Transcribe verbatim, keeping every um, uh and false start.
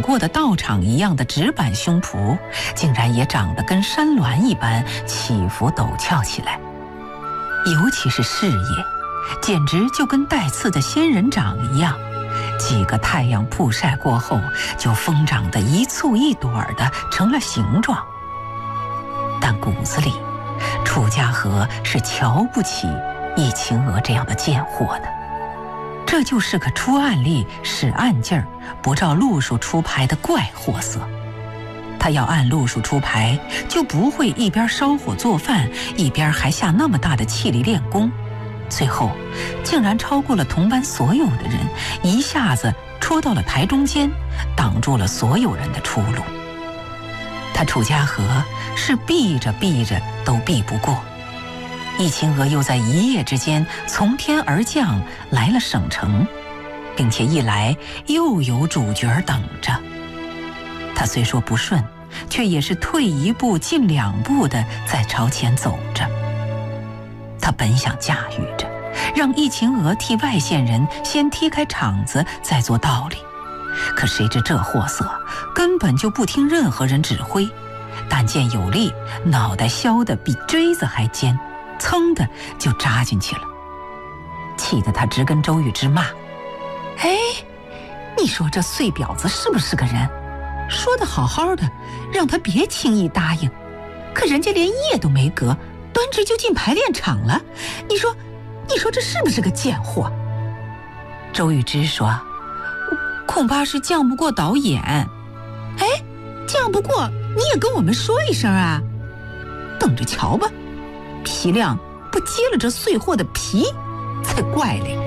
过的道场一样的纸板胸脯，竟然也长得跟山峦一般起伏陡峭起来。尤其是事业，简直就跟带刺的仙人掌一样，几个太阳曝晒过后，就疯长得一簇一朵的成了形状。但骨子里，楚家河是瞧不起易秦娥这样的贱货的。这就是个出暗力使暗劲儿，不照路数出牌的怪货色。他要按路数出牌，就不会一边烧火做饭，一边还下那么大的气力练功，最后竟然超过了同班所有的人，一下子戳到了台中间，挡住了所有人的出路。他楚家河是避着避着都避不过，易秦娥又在一夜之间从天而降来了省城，并且一来又有主角等着。他虽说不顺，却也是退一步进两步的在朝前走着。他本想驾驭着，让易秦娥替外县人先踢开场子，再做道理。可谁知这货色根本就不听任何人指挥，但见有力，脑袋削得比锥子还尖，噌的就扎进去了。气得他直跟周玉芝骂：哎，你说这碎婊子是不是个人？说得好好的，让他别轻易答应，可人家连夜都没隔，端直就进排练场了。你说你说这是不是个贱货？周玉芝说：恐怕是犟不过导演。哎，犟不过你也跟我们说一声啊，等着瞧吧，皮亮不揭了这碎货的皮才怪嘞。